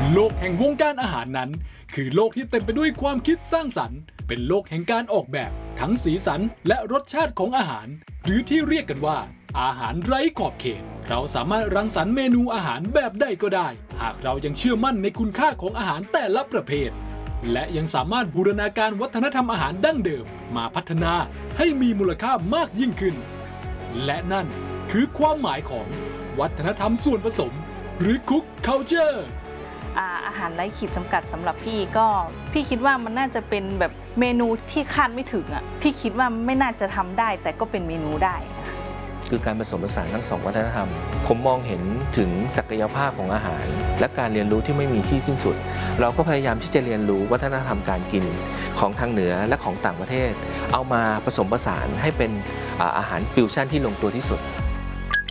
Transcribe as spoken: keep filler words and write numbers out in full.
โลกแห่งวงการอาหารนั้นคือโลกที่เต็มไปด้วยความคิดสร้างสรรค์เป็นโลกแห่งการออกแบบทั้งสีสันและรสชาติของอาหารหรือที่เรียกกันว่าอาหารไร้ขอบเขตเราสามารถรังสรรค์เมนูอาหารแบบใดก็ได้หากเรายังเชื่อมั่นในคุณค่าของอาหารแต่ละประเภทและยังสามารถบูรณาการวัฒนธรรมอาหารดั้งเดิมมาพัฒนาให้มีมูลค่ามากยิ่งขึ้นและนั่นคือความหมายของวัฒนธรรมส่วนผสมหรือ Cook Culture อาหารไร้ขีดจำกัดสำหรับพี่ก็พี่คิดว่ามันน่าจะเป็นแบบเมนูที่คาดไม่ถึงอ่ะที่คิดว่าไม่น่าจะทำได้แต่ก็เป็นเมนูได้คือการผสมผสานทั้งสองวัฒนธรรมผมมองเห็นถึงศักยภาพของอาหารและการเรียนรู้ที่ไม่มีที่สิ้นสุดเราก็พยายามที่จะเรียนรู้วัฒนธรรมการกินของทางเหนือและของต่างประเทศเอามาผสมผสานให้เป็นอาหารฟิวชั่นที่ลงตัวที่สุด